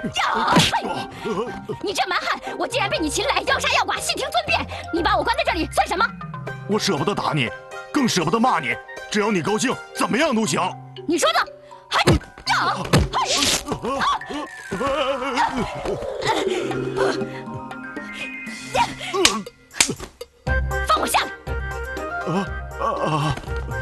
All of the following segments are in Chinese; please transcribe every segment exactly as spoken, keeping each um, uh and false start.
呀！你这蛮汉，我既然被你擒来，要杀要剐，悉听尊便。你把我关在这里算什么？ 我舍不得打你，更舍不得骂你。只要你高兴，怎么样都行。 你说的，还呀！放我下来！ 啊啊啊！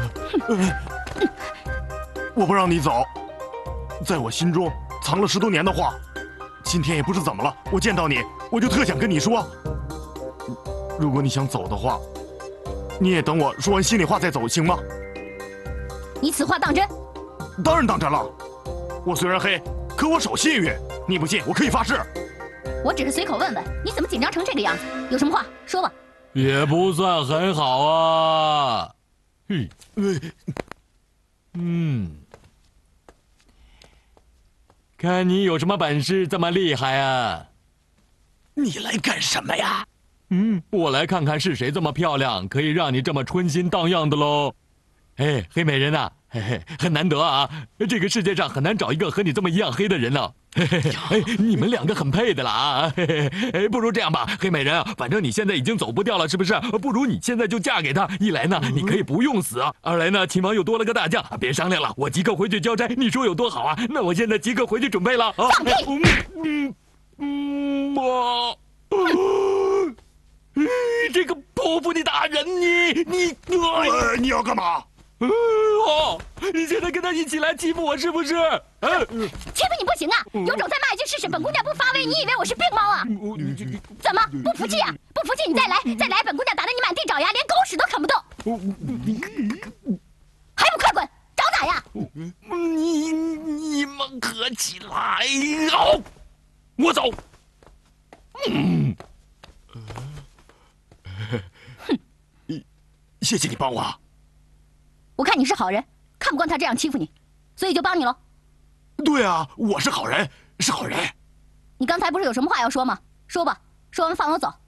我不让你走，在我心中藏了十多年的话，今天也不知怎么了，我见到你，我就特想跟你说。如果你想走的话，你也等我说完心里话再走，行吗？ 你此话当真？ 当然当真了。我虽然黑，可我守信誉。你不信，我可以发誓。 我只是随口问问，你怎么紧张成这个样子？有什么话说吧。 也不算很好啊。嘿，嗯，看你有什么本事这么厉害啊！ 你来干什么呀？ 嗯，我来看看是谁这么漂亮，可以让你这么春心荡漾的喽。哎，黑美人呐、啊，嘿嘿，很难得啊！这个世界上很难找一个和你这么一样黑的人呢。嘿嘿，哎，你们两个很配的啦啊！嘿嘿，哎，不如这样吧，黑美人啊，反正你现在已经走不掉了，是不是？不如你现在就嫁给他。一来呢，你可以不用死；二来呢，秦王又多了个大将。别商量了，我即刻回去交差。你说有多好啊？那我现在即刻回去准备了啊！ 放屁！ 嗯嗯，我。这个泼妇的大人，你你呃，你要干嘛？ 哦，你现在跟他一起来欺负我是不是？ 欺负你不行啊！有种再骂一句试试，本姑娘不发威，你以为我是病猫啊？怎么不服气啊？不服气你再来，再来，本姑娘打得你满地找牙，连狗屎都啃不动。还不快滚，找打呀！ 你你们合起来，好，我走。嗯。 谢谢你帮我。 我看你是好人，看不惯他这样欺负你，所以就帮你喽。 对啊，我是好人，是好人。 你刚才不是有什么话要说吗？说吧，说完放我走。